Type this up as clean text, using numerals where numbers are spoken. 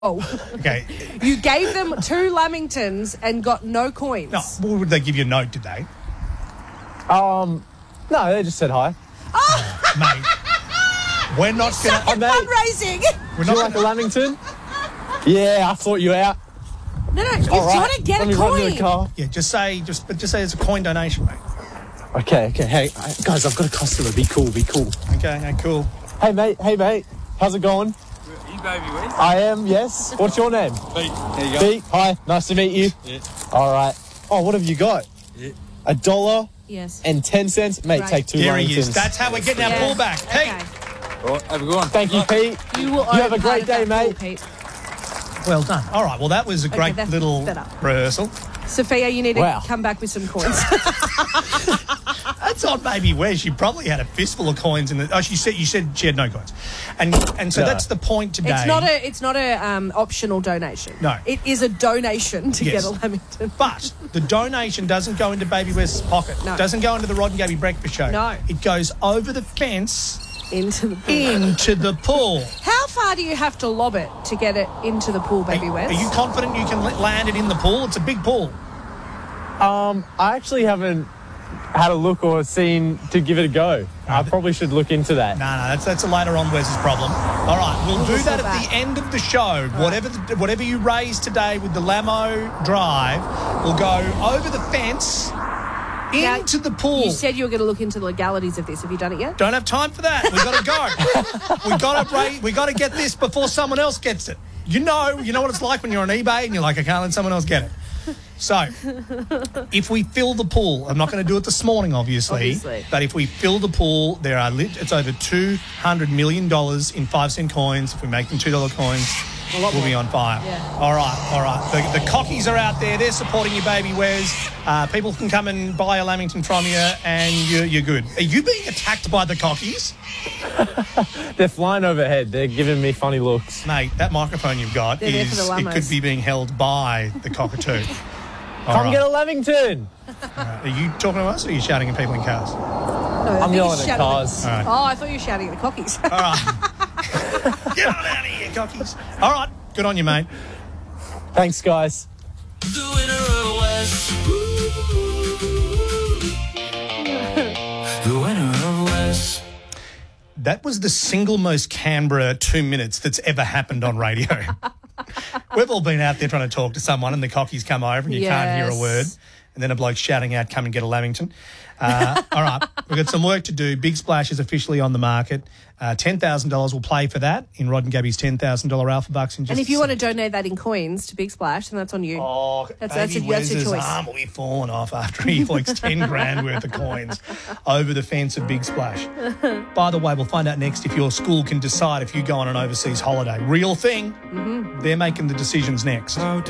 Okay. You gave them 2 Lamingtons and got no coins. No, well, would they give you a note, did they? No, they just said hi. Mate, we're not going to... Fundraising. We're Do you not like a Lamington? Yeah, I thought you out. No, All you right, want to get let a me run to the coin. car. Yeah, just say it's a coin donation, mate. Okay. Hey, guys, I've got a customer. Be cool. Okay, cool. Hey, mate. How's it going? Are you Baby Wes? I am, yes. What's your name? Pete. There you go. Pete. Hi, nice to meet you. Yeah. All right. Oh, what have you got? Yeah. $1 Yes. and 10 cents? Mate, Right. take 2 There he Lamingtons. is. That's how we're getting our pull back. Pete. Okay. All right, have a good one. Thank you, Pete. You have a great day, mate. Pete. Well done. All right, well, that was a great that's little better. rehearsal. Sophia, you need to Wow. come back with some coins. That's not maybe where she probably had a fistful of coins in the... Oh, you said she had no coins. And so No. that's the point today. It's not a optional donation. No. It is a donation to Yes. get a Lamington. But the donation doesn't go into Baby West's pocket. No. Doesn't go into the Rod and Gabby Breakfast Show. No. It goes over the fence Into the pool. into the pool. How far do you have to lob it to get it into the pool, Baby Wes? Are you confident you can land it in the pool? It's a big pool. I actually haven't had a look or seen to give it a go. I probably should look into that. No, that's a later on Wes's problem. All right, we'll do that at the end of the show. Whatever you raise today with the Lamo Drive will go over the fence into the pool. You said you were going to look into the legalities of this. Have you done it yet? Don't have time for that. We've got to go. we got to get this before someone else gets it. You know what it's like when you're on eBay and you're like, I can't let someone else get it. So, if we fill the pool, I'm not going to do it this morning, obviously. But if we fill the pool, it's over $200 million in 5-cent coins. If we make them $2 coins, we'll be on fire. Yeah. All right. The cockies are out there. They're supporting you, Baby Wes. People can come and buy a Lamington from you, and you're good. Are you being attacked by the cockies? They're flying overhead. They're giving me funny looks. Mate, that microphone you've got They're there for the it lamos. could be being held by the cockatoo. Come get a Lamington. Are you talking to us or are you shouting at people in cars? No, I I'm think yelling it's at shouting cars. All right. Oh, I thought you were shouting at the cockies. Get on out of here, cockies. All right, good on you, mate. Thanks, guys. The winner of West. The winner of West. That was the single most Canberra 2 minutes that's ever happened on radio. We've all been out there trying to talk to someone and the cockies come over and you can't hear a word. And then a bloke shouting out, come and get a Lamington. All right, we've got some work to do. Big Splash is officially on the market. $10,000 will play for that in Rod and Gabby's $10,000 Alpha Bucks. And if you want to donate that in coins to Big Splash, then that's on you. Oh, that's Baby your Wes's choice. arm will be falling off after he flicks 10 grand worth of coins over the fence of Big Splash. By the way, we'll find out next if your school can decide if you go on an overseas holiday. Real thing. Mm-hmm. They're making the decisions next.